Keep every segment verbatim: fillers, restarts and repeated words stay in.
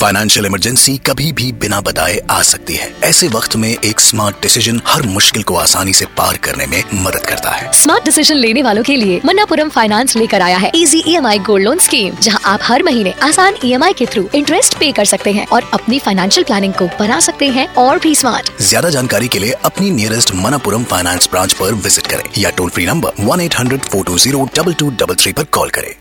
Financial emergency कभी भी बिना बताए आ सकती है। ऐसे वक्त में एक स्मार्ट डिसीजन हर मुश्किल को आसानी से पार करने में मदद करता है। स्मार्ट डिसीजन लेने वालों के लिए मन्नापुरम फाइनेंस लेकर आया है इजी ई एम आई गोल्ड लोन स्कीम, जहां आप हर महीने आसान ई एम आई के थ्रू इंटरेस्ट पे कर सकते हैं और अपनी फाइनेंशियल प्लानिंग को बना सकते हैं और भी स्मार्ट। ज्यादा जानकारी के लिए अपनी नियरेस्ट मन्नापुरम फाइनेंस ब्रांच पर विजिट करें या toll free number one eight hundred four to zero double two double three पर कॉल करें।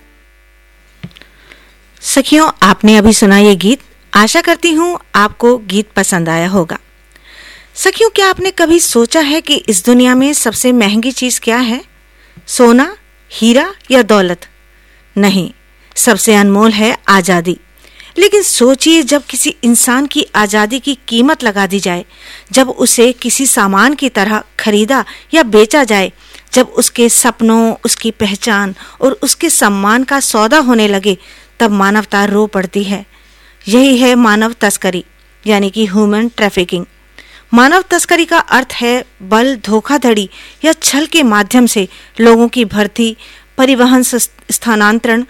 सखियों, आपने अभी सुना ये गीत। आशा करती हूँ आपको गीत पसंद आया होगा। सखियों, क्या आपने कभी सोचा है कि इस दुनिया में सबसे महंगी चीज क्या है? सोना, हीरा या दौलत? नहीं, सबसे अनमोल है आजादी। लेकिन सोचिए, जब किसी इंसान की आजादी की कीमत लगा दी जाए, जब उसे किसी सामान की तरह खरीदा या बेचा जाए, जब उसके सपनों, उसकी पहचान और उसके सम्मान का सौदा होने लगे, तब मानवता रो पड़ती है। यही है मानव तस्करी, यानी कि ह्यूमन ट्रैफिकिंग। मानव तस्करी का अर्थ है बल, धोखाधड़ी या छल के माध्यम से लोगों की भर्ती, परिवहन, स्थानांतरण,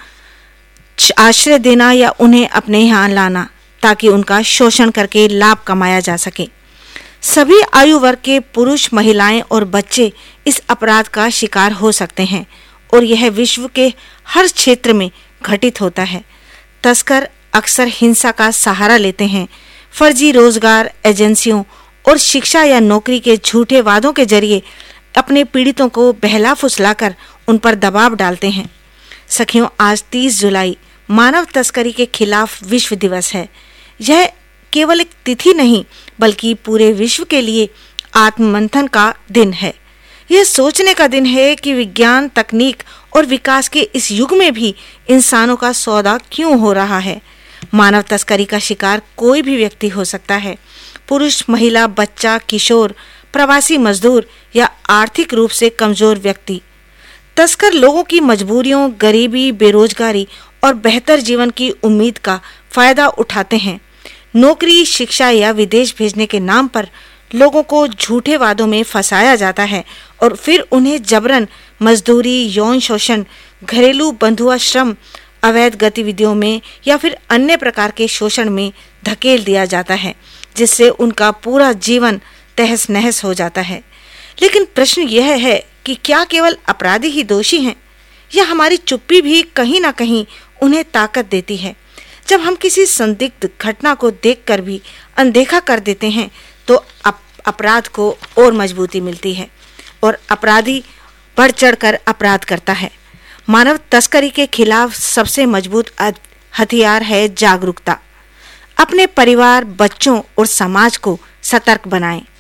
आश्रय देना या उन्हें अपने यहाँ लाना, ताकि उनका शोषण करके लाभ कमाया जा सके। सभी आयु वर्ग के पुरुष, महिलाएं और बच्चे इस अपराध का शिकार हो सकते हैं और यह विश्व के हर क्षेत्र में घटित होता है। तस्कर अक्सर हिंसा का सहारा लेते हैं, फर्जी रोजगार एजेंसियों और शिक्षा या नौकरी के झूठे वादों के जरिए अपने पीड़ितों को बहला फुसलाकर उन पर दबाव डालते हैं। सखियों, आज तीस जुलाई मानव तस्करी के खिलाफ विश्व दिवस है। यह केवल एक तिथि नहीं, बल्कि पूरे विश्व के लिए आत्ममंथन का दिन है। यह सोचने का दिन है कि विज्ञान, तकनीक और विकास के इस युग में भी इंसानों का सौदा क्यों हो रहा है। मानव तस्करी का शिकार कोई भी व्यक्ति हो सकता है, पुरुष, महिला, बच्चा, किशोर, प्रवासी मजदूर या आर्थिक रूप से कमजोर व्यक्ति। तस्कर लोगों की मजबूरियों, गरीबी, बेरोजगारी और बेहतर जीवन की उम्मीद का फायदा उठाते हैं। नौकरी, शिक्षा या विदेश भेजने के नाम पर लोगों को झूठे वादों में फंसाया जाता है और फिर उन्हें जबरन मजदूरी, यौन शोषण, घरेलू बंधुआ श्रम, अवैध गतिविधियों में या फिर अन्य प्रकार के शोषण में धकेल दिया जाता है, जिससे उनका पूरा जीवन तहस नहस हो जाता है। लेकिन प्रश्न यह है कि क्या केवल अपराधी ही दोषी हैं, या हमारी चुप्पी भी कहीं ना कहीं उन्हें ताकत देती है? जब हम किसी संदिग्ध घटना को देखकर भी अनदेखा कर देते हैं, तो अप, अपराध को और मजबूती मिलती है और अपराधी बढ़ चढ़कर अपराध करता है। मानव तस्करी के खिलाफ सबसे मजबूत हथियार है जागरूकता। अपने परिवार, बच्चों और समाज को सतर्क बनाएं।